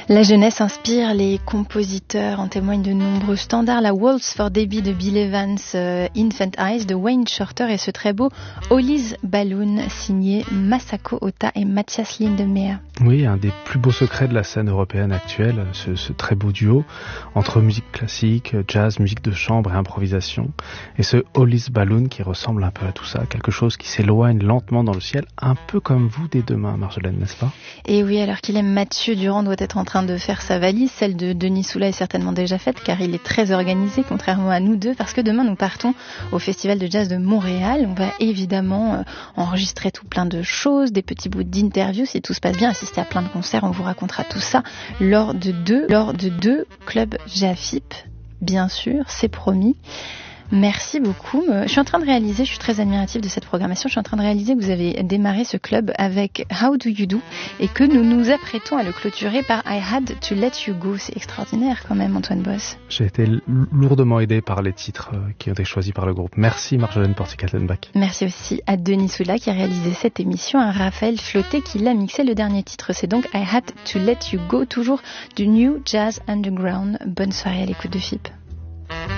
La jeunesse inspire les compositeurs, en témoignent de nombreux standards. La Waltz for Debbie de Bill Evans, Infant Eyes de Wayne Shorter et ce très beau Holly's Balloon signé Masako Ota et Mathias Lindemeyer. Oui, un des plus beaux secrets de la scène européenne actuelle, ce très beau duo entre musique classique, jazz, musique de chambre et improvisation. Et ce Holly's Balloon qui ressemble un peu à tout ça, quelque chose qui s'éloigne lentement dans le ciel, un peu comme vous dès demain, Marjolaine, n'est-ce pas? Et oui, alors qu'il aime, Mathieu Durand doit être en train de faire sa valise. Celle de Denis Soula est certainement déjà faite car il est très organisé, contrairement à nous deux, parce que demain nous partons au Festival de Jazz de Montréal. On va évidemment enregistrer tout plein de choses, des petits bouts d'interviews si tout se passe bien, assister à plein de concerts. On vous racontera tout ça lors de deux clubs JAFIP, bien sûr, c'est promis. Merci beaucoup. Je suis en train de réaliser, je suis très admirative de cette programmation, je suis en train de réaliser que vous avez démarré ce club avec How Do You Do et que nous nous apprêtons à le clôturer par I Had To Let You Go. C'est extraordinaire quand même, Antoine Boss. J'ai été lourdement aidé par les titres qui ont été choisis par le groupe. Merci Marjolaine Portier-Kaltenbach. Merci aussi à Denis Soula qui a réalisé cette émission, à Raphaël Flotté qui l'a mixé. Le dernier titre, c'est donc I Had To Let You Go, toujours du New Jazz Underground. Bonne soirée à l'écoute de FIP.